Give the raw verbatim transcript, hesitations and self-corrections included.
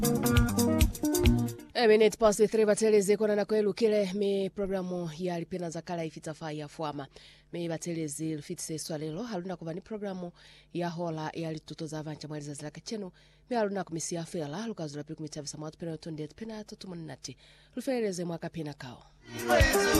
A minute past the three bateleze kona na kwelu kile mi programu ya lipena za kala ifitafa ya fuama. Mi bateleze lufitise swalelo haluna kubani programu ya hola ya lituto za avancha mwaliza zilaka chenu. Mi haluna kumisi ya fela lukazula piku mitavisa mawatu pena utonde pena tutumunati. Lufereze mwaka pena kao.